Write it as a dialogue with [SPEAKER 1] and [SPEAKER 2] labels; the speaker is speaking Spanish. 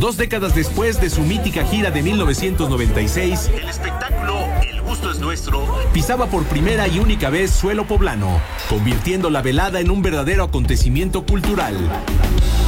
[SPEAKER 1] 2 décadas después de su mítica gira de 1996,
[SPEAKER 2] el espectáculo El Gusto es Nuestro
[SPEAKER 1] pisaba por primera y única vez suelo poblano, convirtiendo la velada en un verdadero acontecimiento cultural.